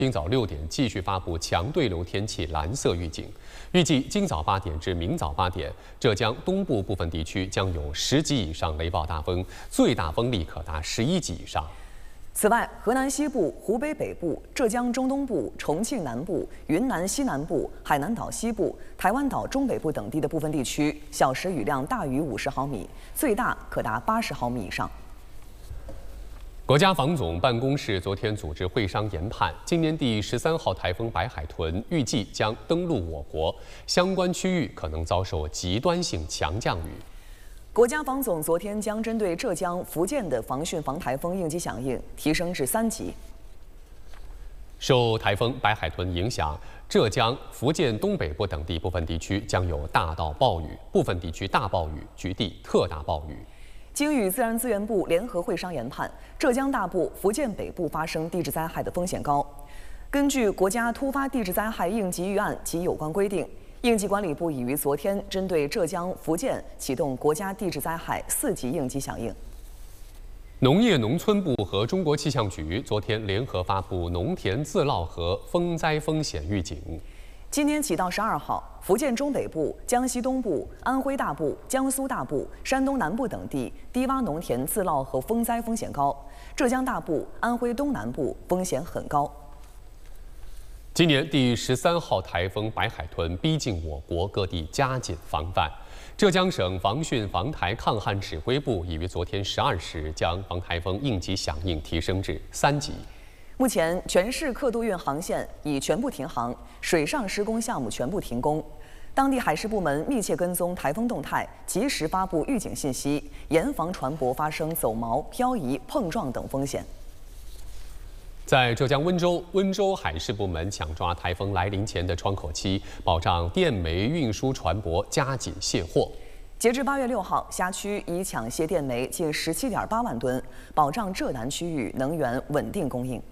今早6点继续发布强对流天气蓝色预警，预计今早8点至明早8点，浙江东部部分地区将有10级以上雷暴大风，最大风力可达11级以上。 此外，河南西部、湖北北部、浙江中东部、重庆南部、云南西南部、海南岛西部、台湾岛中北部等地的部分地区，小时雨量大于50毫米，最大可达80毫米以上。 国家防总办公室昨天组织会商研判，今年第13号台风白海豚预计将登陆我国，相关区域可能遭受极端性强降雨。 国家防总昨天将针对浙江、福建的防汛防台风应急响应提升至3级。 受台风白海豚影响，浙江、福建东北部等地部分地区将有大到暴雨，部分地区大暴雨，局地特大暴雨。 经与自然资源部联合会商研判，浙江大部、福建北部发生地质灾害的风险高。根据国家突发地质灾害应急预案及有关规定。 应急管理部已于昨天针对浙江、福建启动国家地质灾害4级应急响应。 农业农村部和中国气象局昨天联合发布农田自涝和风灾风险预警。 今天起到12号，福建中北部、江西东部、安徽大部、江苏大部、山东南部等地低洼农田自涝和风灾风险高；浙江大部、安徽东南部风险很高。 今年第13号台风白海豚逼近我国，各地加紧防范。浙江省防汛防台抗旱指挥部已于昨天12时将防台风应急响应提升至3级。 目前，全市客渡运航线已全部停航，水上施工项目全部停工。当地海事部门密切跟踪台风动态，及时发布预警信息，严防船舶发生走锚、漂移、碰撞等风险。 在浙江温州，温州海事部门抢抓台风来临前的窗口期，保障电煤运输船舶加紧卸货。 截至8月6号，辖区已抢卸电煤近17.8万吨，保障浙南区域能源稳定供应。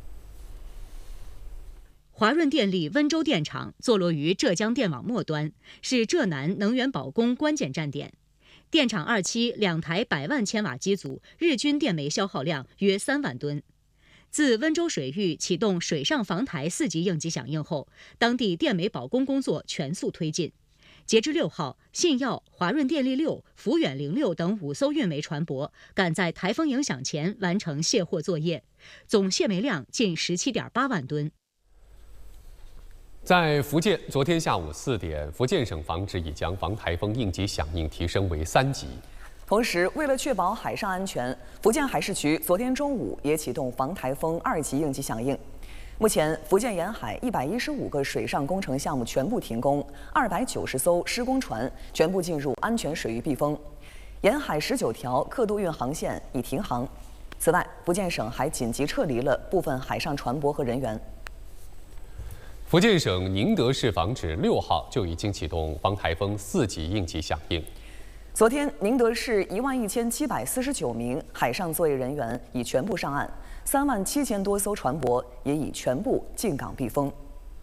华润电力温州电厂坐落于浙江电网末端，是浙南能源保供关键站点。电厂2期2台100万千瓦机组，日均电煤消耗量约3万吨。 自温州水域启动水上防台4级应急响应后，当地电煤保供工作全速推进。截至6号，信耀、华润电力6、福远06等5艘运煤船舶赶在台风影响前完成卸货作业，总卸煤量近17.8万吨。 在福建，昨天下午4点，福建省防指已将防台风应急响应提升为3级。 同时，为了确保海上安全，福建海事局昨天中午也启动防台风2级应急响应。目前，福建沿海115个水上工程项目全部停工，290艘施工船全部进入安全水域避风，沿海19条客渡运航线已停航。此外，福建省还紧急撤离了部分海上船舶和人员。 福建省宁德市防指6号就已经启动防台风4级应急响应。 昨天，宁德市11749名海上作业人员已全部上岸，37000多艘船舶也已全部进港避风。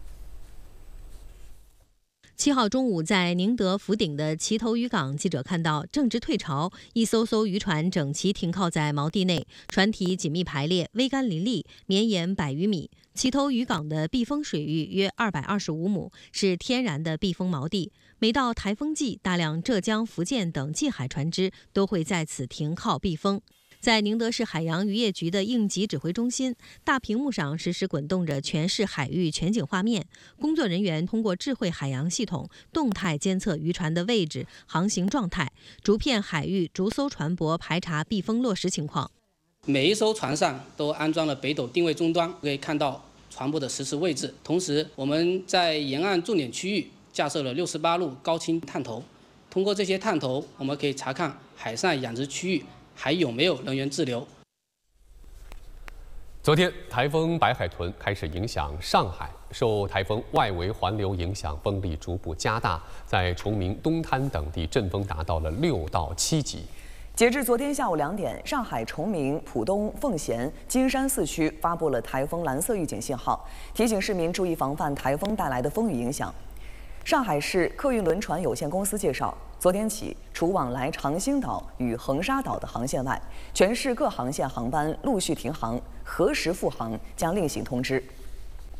7号中午，在宁德福鼎的齐头渔港，记者看到正值退潮，一艘艘渔船整齐停靠在锚地内，船体紧密排列，桅杆林立，绵延100余米。齐头渔港的避风水域约225亩，是天然的避风锚地。每到台风季，大量浙江、福建等近海船只都会在此停靠避风。 在宁德市海洋渔业局的应急指挥中心，大屏幕上实时滚动着全市海域全景画面。工作人员通过智慧海洋系统动态监测渔船的位置、航行状态，逐片海域逐艘船舶排查避风落实情况。 每一艘船上都安装了北斗定位终端，可以看到船舶的实时位置。同时，我们在沿岸重点区域架设了68路高清探头，通过这些探头，我们可以查看海上养殖区域 还有没有人员滞留？ 昨天，台风白海豚开始影响上海，受台风外围环流影响，风力逐步加大，在崇明、东滩等地阵风达到了6到7级。 截至昨天下午2点，上海崇明、浦东、奉贤、金山4区发布了台风蓝色预警信号，提醒市民注意防范台风带来的风雨影响。上海市客运轮船有限公司介绍，昨天起，除往来长兴岛与横沙岛的航线外，全市各航线航班陆续停航，何时复航将另行通知。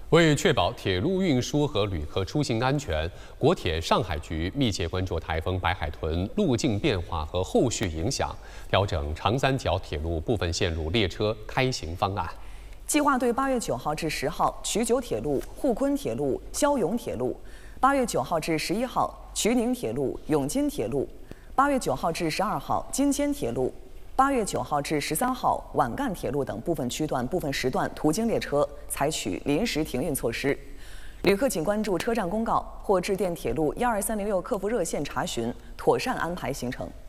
为确保铁路运输和旅客出行安全，国铁上海局密切关注台风白海豚路径变化和后续影响，调整长三角铁路部分线路列车开行方案。 计划对8月9号至10号衢九铁路、沪昆铁路、霄永铁路；8月9号至11号衢宁铁路、永金铁路；8月9号至12号金坚铁路；8月9号至13号皖赣铁路等部分区段、部分时段途经列车采取临时停运措施。旅客请关注车站公告或致电铁路12306客服热线查询，妥善安排行程。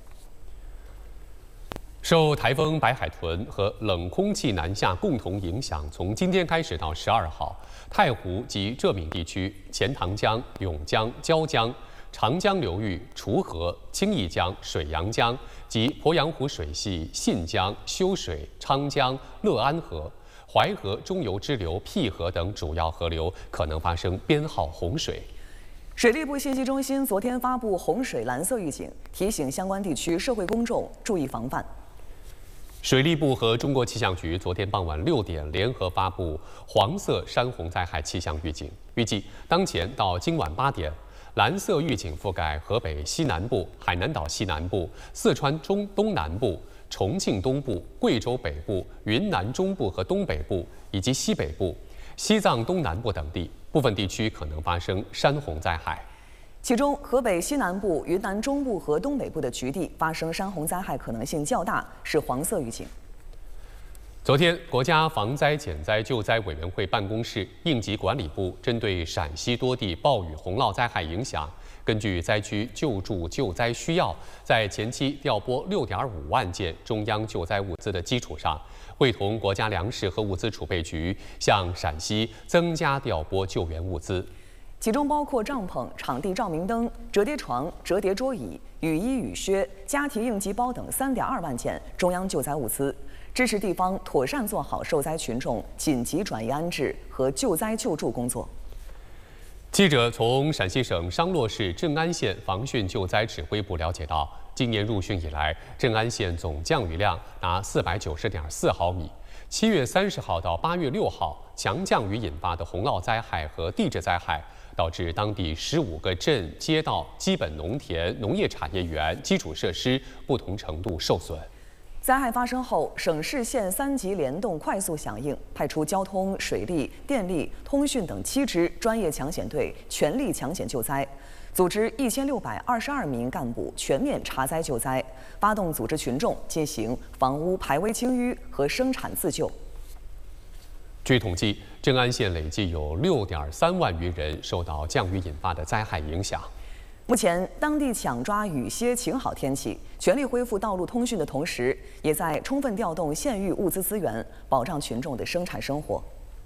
受台风白海豚和冷空气南下共同影响，从今天开始到12号，太湖及浙闽地区、钱塘江、甬江、椒江、长江流域、滁河、青义江、水阳江及鄱阳湖水系信江、修水、昌江、乐安河、淮河中游支流辟河等主要河流可能发生编号洪水。 水利部信息中心昨天发布洪水蓝色预警，提醒相关地区社会公众注意防范。 水利部和中国气象局昨天傍晚6点联合发布黄色山洪灾害气象预警，预计当前到今晚8点，蓝色预警覆盖河北西南部、海南岛西南部、四川东南部、重庆东部、贵州北部、云南中部和东北部以及西北部、西藏东南部等地，部分地区可能发生山洪灾害。 其中，河北西南部、云南中部和东北部的局地发生山洪灾害可能性较大，是黄色预警。 昨天，国家防灾减灾救灾委员会办公室、应急管理部针对陕西多地暴雨洪涝灾害影响，根据灾区救助救灾需要，在前期调拨6.5万件中央救灾物资的基础上，会同国家粮食和物资储备局向陕西增加调拨救援物资。 其中包括帐篷、场地照明灯、折叠床、折叠桌椅、雨衣雨靴、家庭应急包等3.2万件中央救灾物资，支持地方妥善做好受灾群众紧急转移安置和救灾救助工作。 记者从陕西省商洛市镇安县防汛救灾指挥部了解到，今年入汛以来，镇安县总降雨量达490.4毫米。7月30号到8月6号，强降雨引发的洪涝灾害和地质灾害，导致当地15个镇街道基本农田、农业产业园基础设施不同程度受损。 灾害发生后，省市县3级联动快速响应，派出交通、水利、电力、通讯等7支专业抢险队全力抢险救灾，组织1622名干部全面查灾救灾，发动组织群众进行房屋排危清淤和生产自救。 据统计，镇安县累计有6.3万余人受到降雨引发的灾害影响。 目前，当地抢抓雨歇晴好天气，全力恢复道路通讯的同时，也在充分调动县域物资资源，保障群众的生产生活。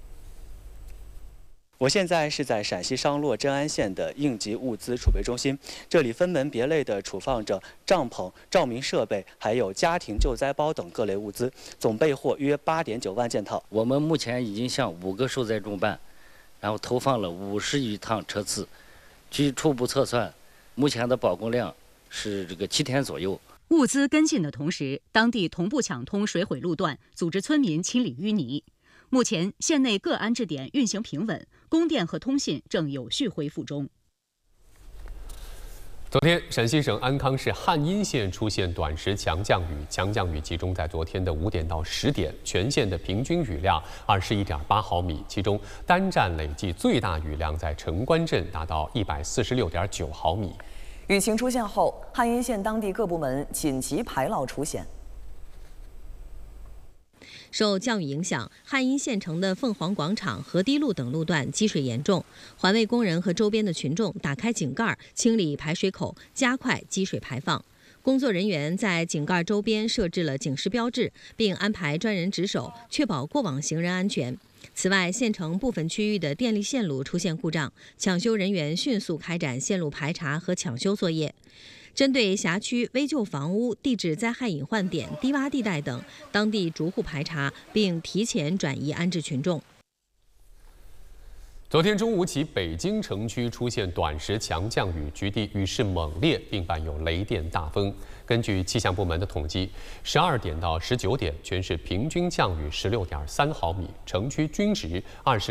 我现在是在陕西商洛镇安县的应急物资储备中心，这里分门别类地储放着帐篷、照明设备，还有家庭救灾包等各类物资，总备货约8.9万件套。 我们目前已经向5个受灾中办，然后投放了50余趟车次，据初步测算，目前的保供量是7天左右。 物资跟进的同时，当地同步抢通水毁路段，组织村民清理淤泥。目前，县内各安置点运行平稳，供电和通信正有序恢复中。 昨天，陕西省安康市汉阴县出现短时强降雨，强降雨集中在昨天的5点到10点，全县的平均雨量21.8毫米，其中单站累计最大雨量在城关镇达到146.9毫米。 雨情出现后，汉阴县当地各部门紧急排涝除险。 受降雨影响，汉阴县城的凤凰广场、河堤路等路段积水严重，环卫工人和周边的群众打开井盖，清理排水口，加快积水排放。工作人员在井盖周边设置了警示标志，并安排专人值守，确保过往行人安全。此外，县城部分区域的电力线路出现故障，抢修人员迅速开展线路排查和抢修作业。针对辖区危旧房屋、地质灾害隐患点、低洼地带等，当地逐户排查，并提前转移安置群众。 昨天中午起，北京城区出现短时强降雨，局地雨势猛烈，并伴有雷电大风。根据气象部门的统计，12点到19点，全市平均降雨16.3毫米，城区均值26